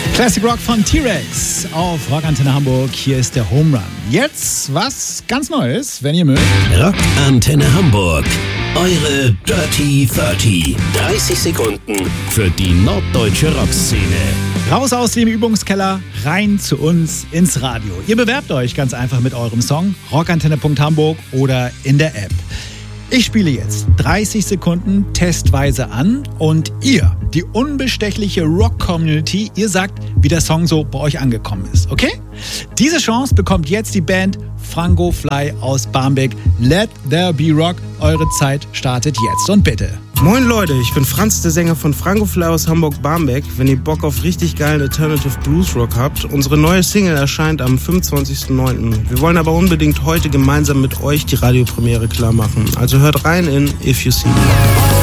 Classic Rock von T-Rex auf Rockantenne Hamburg. Hier ist der Home Run. Jetzt was ganz Neues, wenn ihr mögt. Rockantenne Hamburg. Eure Dirty 30. 30 Sekunden für die norddeutsche Rockszene. Raus aus dem Übungskeller, rein zu uns ins Radio. Ihr bewerbt euch ganz einfach mit eurem Song, rockantenne.hamburg oder in der App. Ich spiele jetzt 30 Sekunden testweise an und ihr, die unbestechliche Rock-Community, ihr sagt, wie der Song so bei euch angekommen ist, okay? Diese Chance bekommt jetzt die Band Frango Fly aus Barmbek. Let there be rock. Eure Zeit startet jetzt und bitte. Moin Leute, ich bin Franz, der Sänger von Frango Fly aus Hamburg-Barmbek. Wenn ihr Bock auf richtig geilen Alternative Blues Rock habt, unsere neue Single erscheint am 25.09. Wir wollen aber unbedingt heute gemeinsam mit euch die Radiopremiere klar machen. Also hört rein in If You See Me.